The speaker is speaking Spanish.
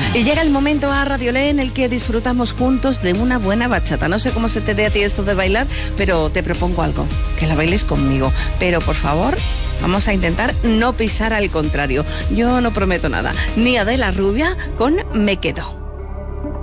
Y llega el momento a Radiolé en el que disfrutamos juntos de una buena bachata. No sé cómo se te dé a ti esto de bailar, pero te propongo algo, que la bailes conmigo. Pero por favor, vamos a intentar no pisar al contrario. Yo no prometo nada. Ni Adela Rubia con Me Quedo.